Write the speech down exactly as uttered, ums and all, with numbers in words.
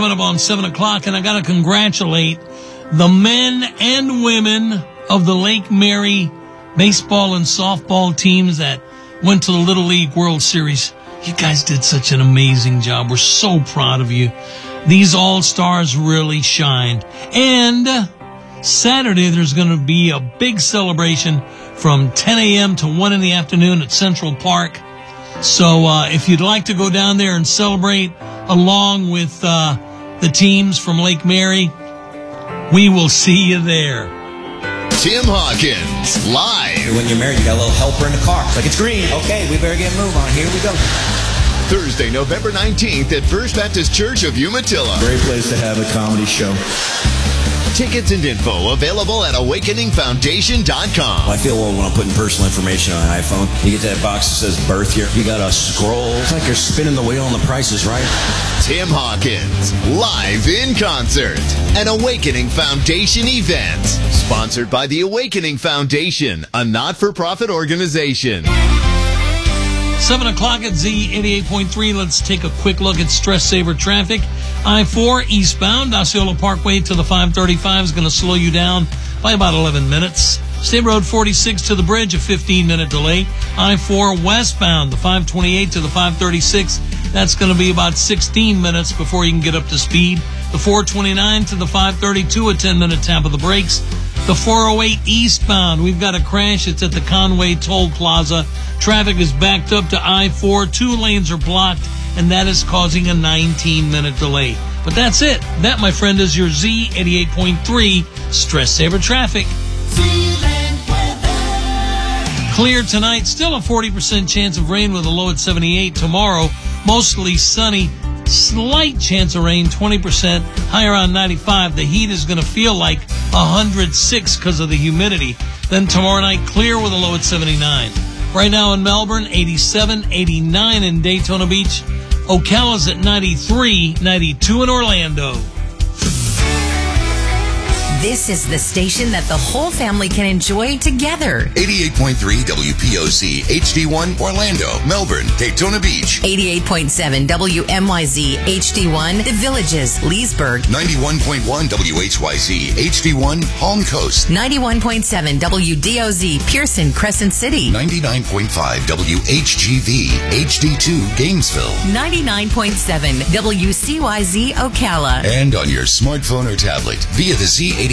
Coming up on seven o'clock, and I got to congratulate the men and women of the Lake Mary baseball and softball teams that went to the Little League World Series. You guys did such an amazing job. We're so proud of you. These all-stars really shined. And Saturday, there's going to be a big celebration from ten a.m. to one in the afternoon at Central Park. So uh, if you'd like to go down there and celebrate along with uh, the teams from Lake Mary, we will see you there. Tim Hawkins, live. When you're married, you got a little helper in the car. It's like, it's green. Okay, we better get a move on. Here we go. Thursday, November nineteenth at First Baptist Church of Umatilla. Great place to have a comedy show. Tickets and info available at awakening foundation dot com. Well, I feel old when I'm putting personal information on an iPhone. You get to that box that says birth year. You got to scroll. It's like you're spinning the wheel and the price is right. Tim Hawkins, live in concert. An Awakening Foundation event. Sponsored by the Awakening Foundation, a not-for-profit organization. seven o'clock at Z eighty-eight point three. Let's take a quick look at stress saver traffic. I four eastbound, Osceola Parkway to the five thirty-five is going to slow you down by about eleven minutes. State Road forty-six to the bridge, a fifteen minute delay. I four westbound, the five twenty-eight to the five thirty-six, that's going to be about sixteen minutes before you can get up to speed. The four twenty-nine to the five thirty-two, a ten minute tap of the brakes. The four oh eight eastbound, we've got a crash. It's at the Conway Toll Plaza. Traffic is backed up to I four. Two lanes are blocked, and that is causing a nineteen minute delay. But that's it. That, my friend, is your Z eighty-eight point three Stress Saver Traffic. Clear tonight. Still a forty percent chance of rain with a low at seventy-eight. Tomorrow, mostly sunny. Slight chance of rain, twenty percent. High around ninety-five. The heat is going to feel like one hundred six because of the humidity. Then tomorrow night, clear with a low at seventy-nine. Right now in Melbourne, eighty-seven, eighty-nine in Daytona Beach. Ocala's at ninety-three, ninety-two in Orlando. This is the station that the whole family can enjoy together. eighty-eight point three W P O Z, H D one, Orlando, Melbourne, Daytona Beach. eighty-eight point seven W M Y Z, H D one, The Villages, Leesburg. ninety-one point one W H Y Z, H D one, Palm Coast. ninety-one point seven W D O Z, Pearson, Crescent City. ninety-nine point five W H G V, H D two, Gainesville. ninety-nine point seven W C Y Z, Ocala. And on your smartphone or tablet via the Z eighty-eight